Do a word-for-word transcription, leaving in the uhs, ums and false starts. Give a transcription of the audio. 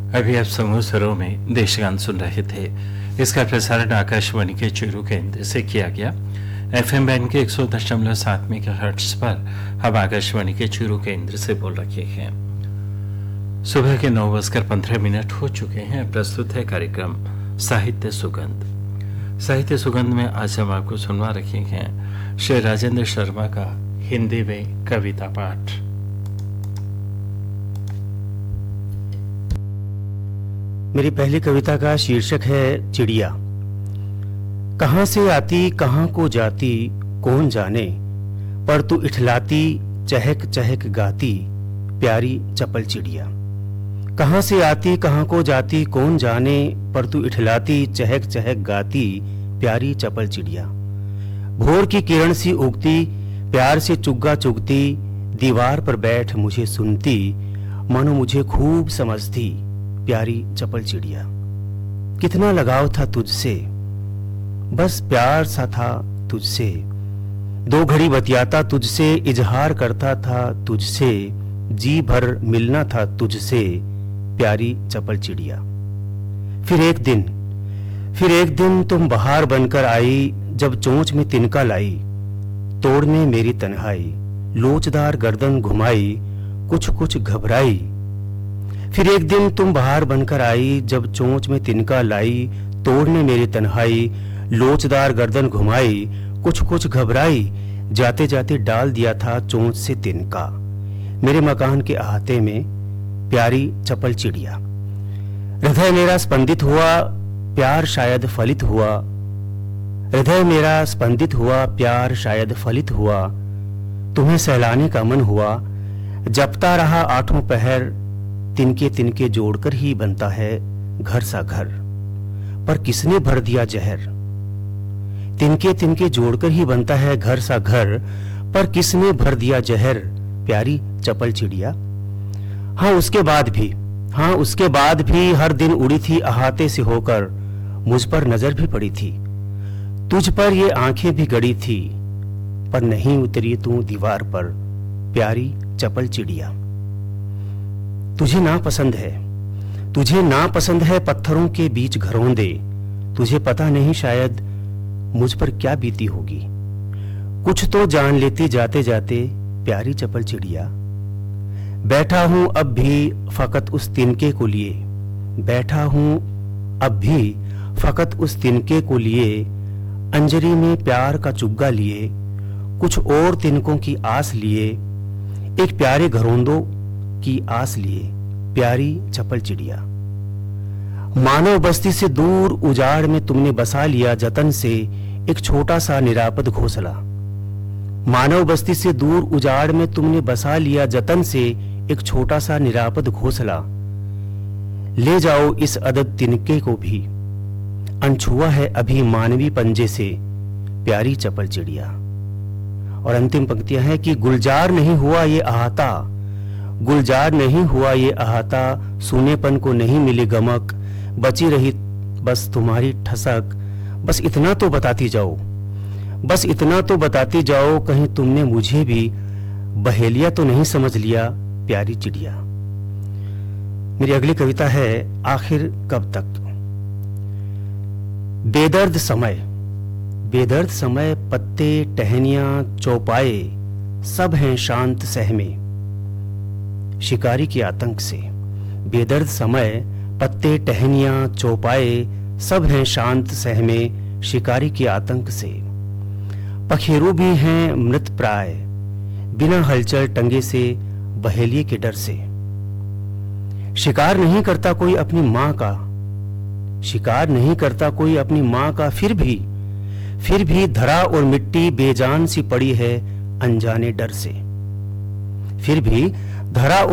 अभी आप समूह स्वरों में देशगान सुन रहे थे। इसका प्रसारण आकाशवाणी के चूरू केंद्र से किया गया। एफएम बैंड के एक सौ दशमलव सात मेगाहर्ट्ज पर हम आकाशवाणी के चूरू केंद्र से बोल रहे हैं। सुबह के नौ बजकर पंद्रह मिनट हो चुके हैं। प्रस्तुत है कार्यक्रम साहित्य सुगंध। साहित्य सुगंध में आज हम आपको सुनवा रहे हैं श्री राजेंद्र शर्मा का हिंदी में कविता पाठ। मेरी पहली कविता का शीर्षक है चिड़िया। कहाँ से आती कहाँ को जाती कौन जाने, पर तू इठलाती चहक चहक गाती प्यारी चपल चिड़िया। कहाँ से आती कहाँ को जाती कौन जाने, पर तू इठलाती चहक चहक गाती प्यारी चपल चिड़िया। भोर की किरण सी उगती प्यार से चुग्गा चुगती, दीवार पर बैठ मुझे सुनती मानो मुझे खूब समझती प्यारी चपल चिड़िया। कितना लगाव था तुझसे, बस प्यार सा था तुझसे, दो घड़ी बतियाता तुझसे, इजहार करता था तुझसे, जी भर मिलना था तुझसे प्यारी चपल चिड़िया। फिर एक दिन फिर एक दिन तुम बहार बनकर आई, जब चोंच में तिनका लाई, तोड़ने मेरी तन्हाई, लोचदार गर्दन घुमाई, कुछ कुछ घबराई। फिर एक दिन तुम बहार बनकर आई, जब चोंच में तिनका लाई, तोड़ने मेरी तन्हाई, लोचदार गर्दन घुमाई, कुछ कुछ घबराई। जाते जाते डाल दिया था चोंच से तिनका मेरे मकान के अहाते में प्यारी चपल चिड़िया। हृदय मेरा स्पंदित हुआ, प्यार शायद फलित हुआ, हृदय मेरा स्पंदित हुआ, प्यार शायद फलित हुआ। तुम्हें सहलाने का मन हुआ, जपता रहा आठों पहर, तिनके तिनके जोड़कर ही बनता है घर सा घर, पर किसने भर दिया जहर। तिनके तिनके जोड़कर ही बनता है घर सा घर, पर किसने भर दिया जहर प्यारी चपल चिड़िया। हाँ उसके बाद भी हाँ उसके बाद भी हर दिन उड़ी थी अहाते से होकर, मुझ पर नजर भी पड़ी थी, तुझ पर ये आंखें भी गड़ी थी, पर नहीं उतरी तू दीवार पर प्यारी चपल चिड़िया। तुझे ना पसंद है तुझे ना पसंद है पत्थरों के बीच घरौंदे, तुझे पता नहीं शायद मुझ पर क्या बीती होगी। कुछ तो जान लेती जाते जाते प्यारी चपल चिड़िया। बैठा हूं अब भी फकत उस तिनके को लिए, बैठा हूं अब भी फकत उस तिनके को लिए, अंजरी में प्यार का चुग्गा लिए, कुछ और तिनकों की आस लिए, एक प्यारे घरौंदों की आस लिए प्यारी चपल चिड़िया। मानव बस्ती से दूर उजाड़ में तुमने बसा लिया जतन से एक छोटा सा निरापद घोंसला। मानव बस्ती से दूर उजाड़ में तुमने बसा लिया जतन से एक छोटा सा निरापद घोंसला। ले जाओ इस अदद तिनके को भी, अनछुआ है अभी मानवी पंजे से प्यारी चपल चिड़िया। और अंतिम पंक्तियां हैं कि गुलजार नहीं हुआ ये अहाता, गुलजार नहीं हुआ ये अहाता, सूनेपन को नहीं मिली गमक, बची रही बस तुम्हारी ठसक। बस इतना तो बताती जाओ, बस इतना तो बताती जाओ, कहीं तुमने मुझे भी बहेलिया तो नहीं समझ लिया प्यारी चिड़िया। मेरी अगली कविता है आखिर कब तक। बेदर्द समय बेदर्द समय, पत्ते टहनियां चौपाए, सब हैं शांत सहमे शिकारी के आतंक से। बेदर्द समय, पत्ते टहनियां चौपाए, सब हैं शांत सहमे शिकारी के आतंक से। पखेरू भी हैं मृत प्राय, बिना हलचल टंगे से बहेलिए के डर से। शिकार नहीं करता कोई अपनी मां का, शिकार नहीं करता कोई अपनी मां का, फिर भी फिर भी धरा और मिट्टी बेजान सी पड़ी है अनजाने डर से। फिर भी धरा